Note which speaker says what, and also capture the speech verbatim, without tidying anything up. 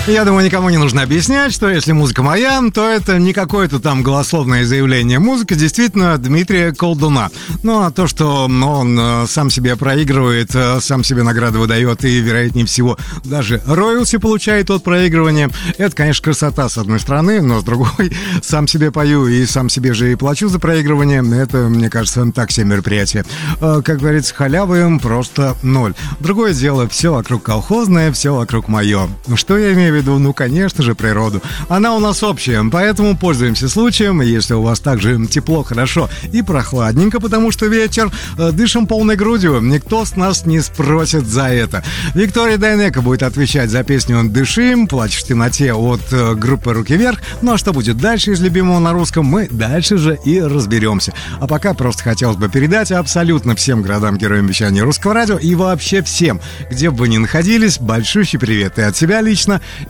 Speaker 1: Я думаю, никому не нужно объяснять, что если музыка моя, то это не какое-то там голословное заявление. Музыка действительно Дмитрия Колдуна. Ну, а то, что он э, сам себе проигрывает, э, сам себе награды выдает и, вероятнее всего, даже роялти получает от проигрывания, это, конечно, красота с одной стороны, но с другой, сам себе пою и сам себе же и плачу за проигрывание. Это, мне кажется, так себе мероприятие. Э, как говорится, халявы им просто ноль. Другое дело, все вокруг колхозное, все вокруг мое. Что я имею в виду? Ну, конечно же, природу. Она у нас общая, поэтому пользуемся случаем. Если у вас также тепло, хорошо и прохладненько, потому что вечер, дышим полной грудью. Никто с нас не спросит за это. Виктория Дайнеко будет отвечать за песню «Дышим», «Плачь в темноте» от группы «Руки вверх». Ну, а что будет дальше из любимого на русском, мы дальше же и разберемся. А пока просто хотелось бы передать абсолютно всем городам-героям вещания Русского радио и вообще всем, где бы вы ни находились, большущий привет и от себя лично,